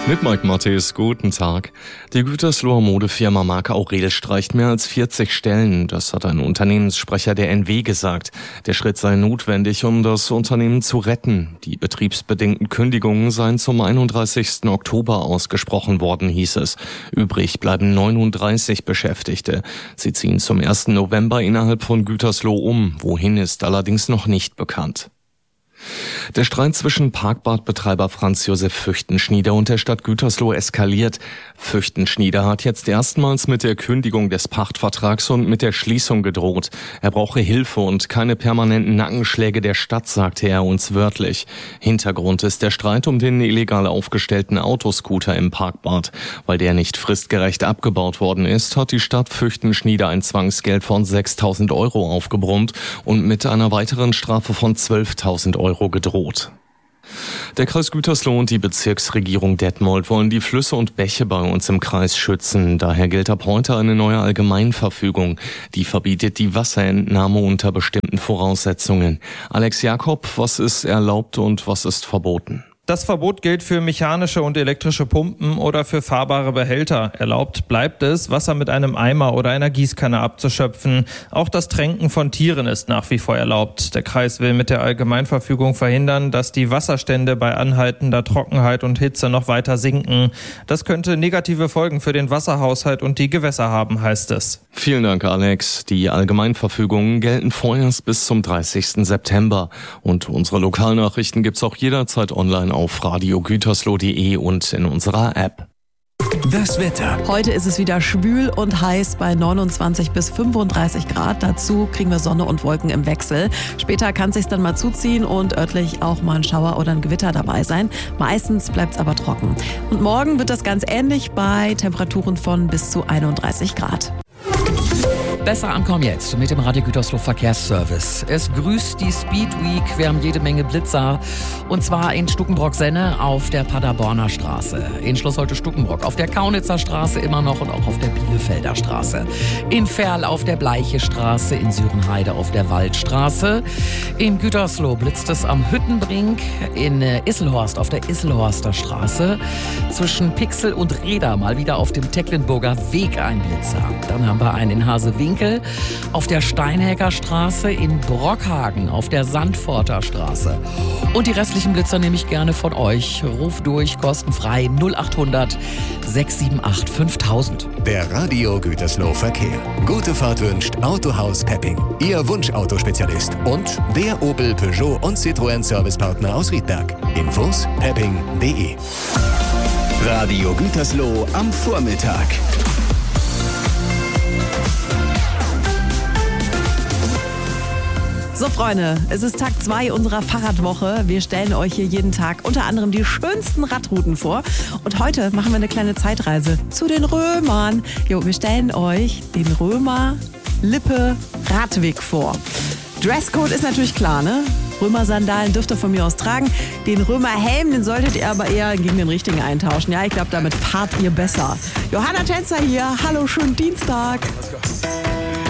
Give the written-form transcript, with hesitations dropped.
Mit Mike Mattis, guten Tag. Die Gütersloher Modefirma Marc Aurel streicht mehr als 40 Stellen. Das hat ein Unternehmenssprecher der NW gesagt. Der Schritt sei notwendig, um das Unternehmen zu retten. Die betriebsbedingten Kündigungen seien zum 31. Oktober ausgesprochen worden, hieß es. Übrig bleiben 39 Beschäftigte. Sie ziehen zum 1. November innerhalb von Gütersloh um. Wohin ist allerdings noch nicht bekannt. Der Streit zwischen Parkbadbetreiber Franz Josef Füchtenschnieder und der Stadt Gütersloh eskaliert. Füchtenschnieder hat jetzt erstmals mit der Kündigung des Pachtvertrags und mit der Schließung gedroht. Er brauche Hilfe und keine permanenten Nackenschläge der Stadt, sagte er uns wörtlich. Hintergrund ist der Streit um den illegal aufgestellten Autoscooter im Parkbad. Weil der nicht fristgerecht abgebaut worden ist, hat die Stadt Füchtenschnieder ein Zwangsgeld von 6.000 Euro aufgebrummt und mit einer weiteren Strafe von 12.000 Euro gedroht. Der Kreis Gütersloh und die Bezirksregierung Detmold wollen die Flüsse und Bäche bei uns im Kreis schützen. Daher gilt ab heute eine neue Allgemeinverfügung. Die verbietet die Wasserentnahme unter bestimmten Voraussetzungen. Alex Jakob, was ist erlaubt und was ist verboten? Das Verbot gilt für mechanische und elektrische Pumpen oder für fahrbare Behälter. Erlaubt bleibt es, Wasser mit einem Eimer oder einer Gießkanne abzuschöpfen. Auch das Tränken von Tieren ist nach wie vor erlaubt. Der Kreis will mit der Allgemeinverfügung verhindern, dass die Wasserstände bei anhaltender Trockenheit und Hitze noch weiter sinken. Das könnte negative Folgen für den Wasserhaushalt und die Gewässer haben, heißt es. Vielen Dank, Alex. Die Allgemeinverfügungen gelten vorerst bis zum 30. September. Und unsere Lokalnachrichten gibt's auch jederzeit online auf radiogütersloh.de und in unserer App. Das Wetter. Heute ist es wieder schwül und heiß bei 29 bis 35 Grad. Dazu kriegen wir Sonne und Wolken im Wechsel. Später kann es sich dann mal zuziehen und örtlich auch mal ein Schauer oder ein Gewitter dabei sein. Meistens bleibt es aber trocken. Und morgen wird das ganz ähnlich bei Temperaturen von bis zu 31 Grad. Besser ankommen jetzt mit dem Radio Gütersloh Verkehrsservice. Es grüßt die Speed Week. Wir haben jede Menge Blitzer. Und zwar in Stuckenbrock-Senne auf der Paderborner Straße. In Schloss Holte-Stuckenbrock auf der Kaunitzer Straße immer noch und auch auf der Bielefelder Straße. In Verl auf der Bleiche Straße. In Sürenheide auf der Waldstraße. In Gütersloh blitzt es am Hüttenbrink. In Isselhorst auf der Isselhorster Straße. Zwischen Pixel und Reda mal wieder auf dem Tecklenburger Weg ein Blitzer. Dann haben wir einen in Hasewinkel auf der Steinhäcker Straße, in Brockhagen auf der Sandforter Straße. Und die restlichen Blitzer nehme ich gerne von euch. Ruf durch, kostenfrei 0800 678 5000. Der Radio Gütersloh Verkehr. Gute Fahrt wünscht Autohaus Pepping. Ihr Wunschautospezialist. Und der Opel, Peugeot und Citroën Servicepartner aus Riedberg. Infos pepping.de. Radio Gütersloh am Vormittag. So Freunde, es ist Tag 2 unserer Fahrradwoche. Wir stellen euch hier jeden Tag unter anderem die schönsten Radrouten vor. Und heute machen wir eine kleine Zeitreise zu den Römern. Wir stellen euch den Römer-Lippe-Radweg vor. Dresscode ist natürlich klar, ne? Römer-Sandalen dürft ihr von mir aus tragen. Den Römer-Helm, den solltet ihr aber eher gegen den richtigen eintauschen. Ja, ich glaube, damit fahrt ihr besser. Johanna Tänzer hier. Hallo, schönen Dienstag.